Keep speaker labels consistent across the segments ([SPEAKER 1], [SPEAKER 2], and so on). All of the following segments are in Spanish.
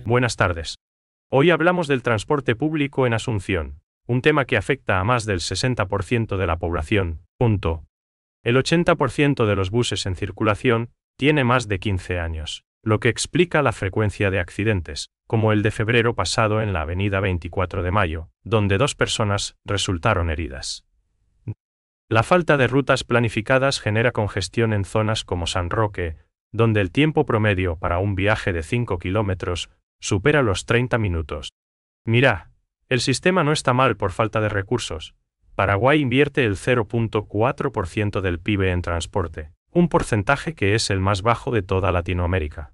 [SPEAKER 1] Buenas tardes. Hoy hablamos del transporte público en Asunción, un tema que afecta a más del 60% de la población. El 80% de los buses en circulación tiene más de 15 años, lo que explica la frecuencia de accidentes, como el de febrero pasado en la avenida 24 de Mayo, donde 2 personas resultaron heridas. La falta de rutas planificadas genera congestión en zonas como San Roque, donde el tiempo promedio para un viaje de 5 kilómetros supera los 30 minutos. Mira, el sistema no está mal por falta de recursos. Paraguay invierte el 0.4% del PIB en transporte, un porcentaje que es el más bajo de toda Latinoamérica.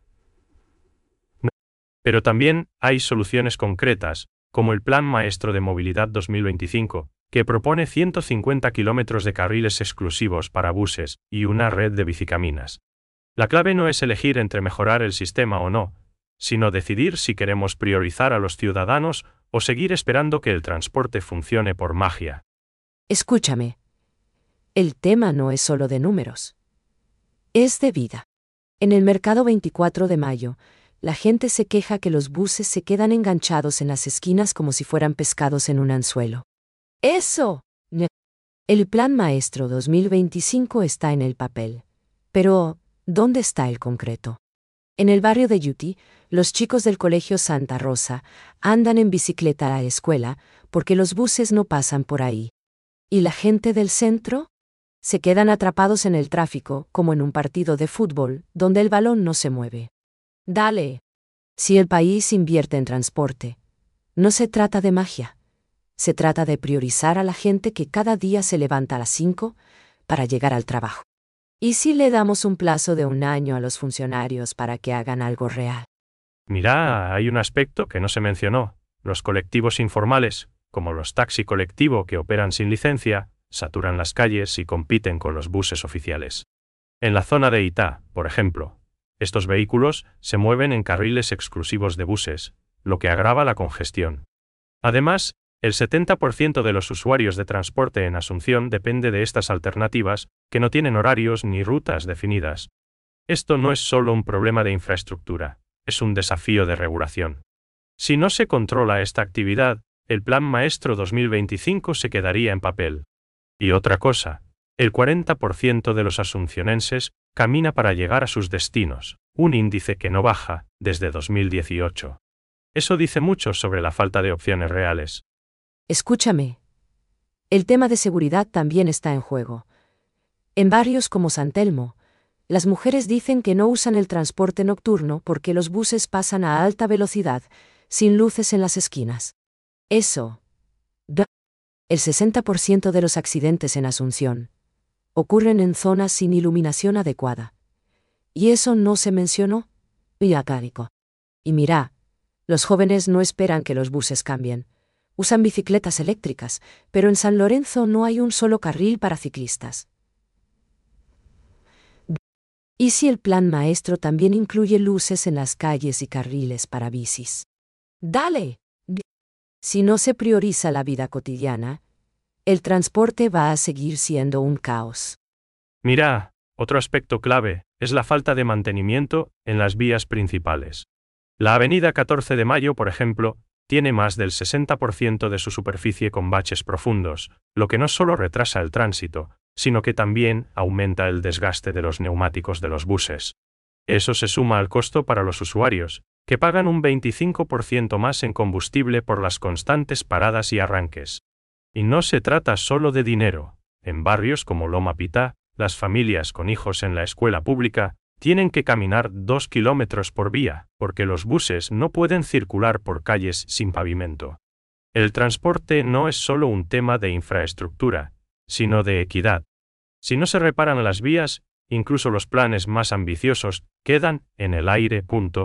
[SPEAKER 1] Pero también hay soluciones concretas, como el Plan Maestro de Movilidad 2025, que propone 150 kilómetros de carriles exclusivos para buses y una red de bicicaminas. La clave no es elegir entre mejorar el sistema o no, sino decidir si queremos priorizar a los ciudadanos o seguir esperando que el transporte funcione por magia.
[SPEAKER 2] Escúchame. El tema no es solo de números. Es de vida. En el mercado 24 de Mayo, la gente se queja que los buses se quedan enganchados en las esquinas como si fueran pescados en un anzuelo. ¡Eso! El Plan Maestro 2025 está en el papel. Pero, ¿dónde está el concreto? En el barrio de Yuti, los chicos del Colegio Santa Rosa andan en bicicleta a la escuela porque los buses no pasan por ahí. ¿Y la gente del centro? Se quedan atrapados en el tráfico como en un partido de fútbol donde el balón no se mueve. Dale. Si el país invierte en transporte, no se trata de magia. Se trata de priorizar a la gente que cada día se levanta a las 5 para llegar al trabajo. ¿Y si le damos un plazo de 1 año a los funcionarios para que hagan algo real?
[SPEAKER 1] Mira, hay un aspecto que no se mencionó. Los colectivos informales, como los taxi colectivo que operan sin licencia, saturan las calles y compiten con los buses oficiales. En la zona de Itá, por ejemplo, estos vehículos se mueven en carriles exclusivos de buses, lo que agrava la congestión. Además, el 70% de los usuarios de transporte en Asunción depende de estas alternativas, que no tienen horarios ni rutas definidas. Esto no es solo un problema de infraestructura, es un desafío de regulación. Si no se controla esta actividad, el Plan Maestro 2025 se quedaría en papel. Y otra cosa, el 40% de los asuncionenses camina para llegar a sus destinos, un índice que no baja desde 2018. Eso dice mucho sobre la falta de opciones reales.
[SPEAKER 2] Escúchame. El tema de seguridad también está en juego. En barrios como San Telmo, las mujeres dicen que no usan el transporte nocturno porque los buses pasan a alta velocidad, sin luces en las esquinas. Eso. El 60% de los accidentes en Asunción ocurren en zonas sin iluminación adecuada. ¿Y eso no se mencionó? Y mira, los jóvenes no esperan que los buses cambien. Usan bicicletas eléctricas, pero en San Lorenzo no hay un solo carril para ciclistas. ¿Y si el Plan Maestro también incluye luces en las calles y carriles para bicis? ¡Dale! Si no se prioriza la vida cotidiana, el transporte va a seguir siendo un caos.
[SPEAKER 1] Mira, otro aspecto clave es la falta de mantenimiento en las vías principales. La avenida 14 de Mayo, por ejemplo, tiene más del 60% de su superficie con baches profundos, lo que no solo retrasa el tránsito, sino que también aumenta el desgaste de los neumáticos de los buses. Eso se suma al costo para los usuarios, que pagan un 25% más en combustible por las constantes paradas y arranques. Y no se trata solo de dinero. En barrios como Loma Pitá, las familias con hijos en la escuela pública tienen que caminar 2 kilómetros por vía, porque los buses no pueden circular por calles sin pavimento. El transporte no es solo un tema de infraestructura, sino de equidad. Si no se reparan las vías, incluso los planes más ambiciosos quedan en el aire.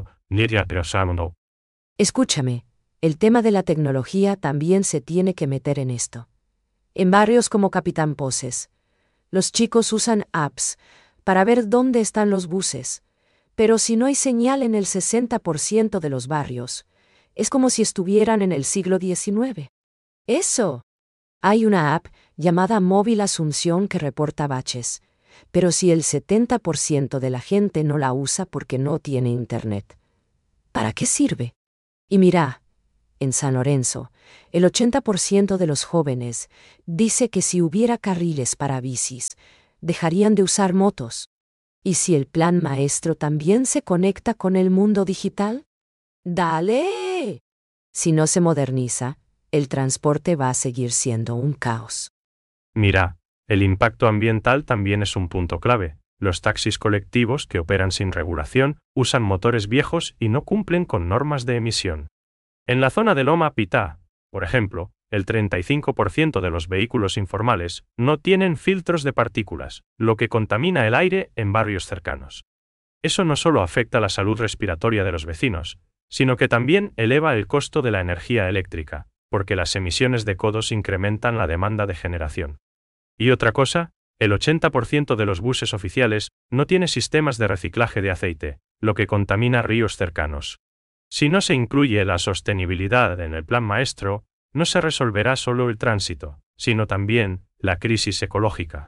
[SPEAKER 2] Escúchame, el tema de la tecnología también se tiene que meter en esto. En barrios como Capitán Poses, los chicos usan apps para ver dónde están los buses, pero si no hay señal en el 60% de los barrios, es como si estuvieran en el siglo XIX. ¡Eso! Hay una app llamada Móvil Asunción que reporta baches, pero si el 70% de la gente no la usa porque no tiene internet, ¿Para qué sirve? Y mira, en San Lorenzo, el 80% de los jóvenes dice que si hubiera carriles para bicis, dejarían de usar motos. ¿Y si el plan maestro también se conecta con el mundo digital? ¡Dale! Si no se moderniza, el transporte va a seguir siendo un caos.
[SPEAKER 1] Mira, el impacto ambiental también es un punto clave. Los taxis colectivos que operan sin regulación usan motores viejos y no cumplen con normas de emisión. En la zona de Loma Pitá, por ejemplo, el 35% de los vehículos informales no tienen filtros de partículas, lo que contamina el aire en barrios cercanos. Eso no solo afecta la salud respiratoria de los vecinos, sino que también eleva el costo de la energía eléctrica, porque las emisiones de CO2 incrementan la demanda de generación. Y otra cosa, el 80% de los buses oficiales no tiene sistemas de reciclaje de aceite, lo que contamina ríos cercanos. Si no se incluye la sostenibilidad en el plan maestro, no se resolverá solo el tránsito, sino también la crisis ecológica.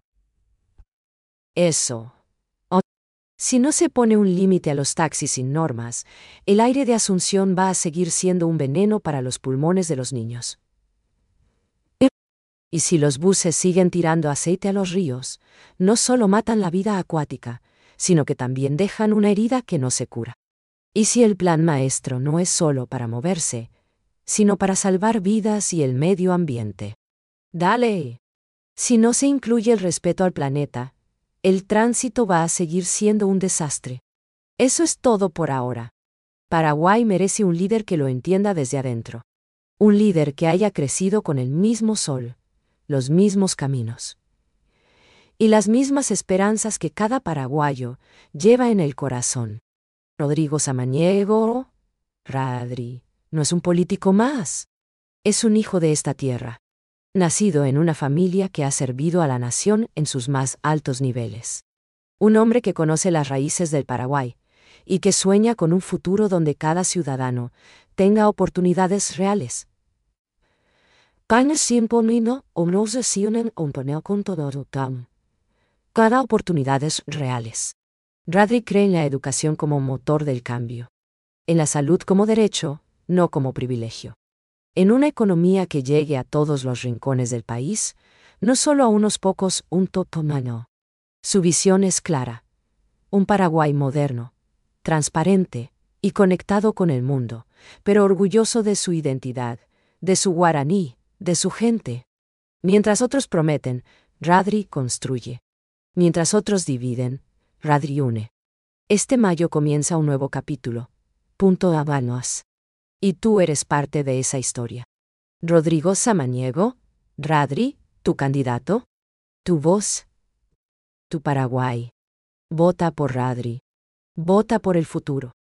[SPEAKER 2] Eso. Si no se pone un límite a los taxis sin normas, el aire de Asunción va a seguir siendo un veneno para los pulmones de los niños. Y si los buses siguen tirando aceite a los ríos, no solo matan la vida acuática, sino que también dejan una herida que no se cura. Y si el plan maestro no es solo para moverse, sino para salvar vidas y el medio ambiente. ¡Dale! Si no se incluye el respeto al planeta, el tránsito va a seguir siendo un desastre. Eso es todo por ahora. Paraguay merece un líder que lo entienda desde adentro. Un líder que haya crecido con el mismo sol, los mismos caminos y las mismas esperanzas que cada paraguayo lleva en el corazón. Rodrigo Samaniego, Radri, no es un político más. Es un hijo de esta tierra, nacido en una familia que ha servido a la nación en sus más altos niveles. Un hombre que conoce las raíces del Paraguay y que sueña con un futuro donde cada ciudadano tenga oportunidades reales. Cada oportunidades reales. Radri cree en la educación como motor del cambio. En la salud como derecho, no como privilegio. En una economía que llegue a todos los rincones del país, no solo a unos pocos, un totomano. Su visión es clara. Un Paraguay moderno, transparente y conectado con el mundo, pero orgulloso de su identidad, de su guaraní, de su gente. Mientras otros prometen, Radri construye. Mientras otros dividen, Radri une. Este mayo comienza un nuevo capítulo. Punto Habanos. Y tú eres parte de esa historia. Rodrigo Samaniego, Radri, tu candidato, tu voz, tu Paraguay. Vota por Radri. Vota por el futuro.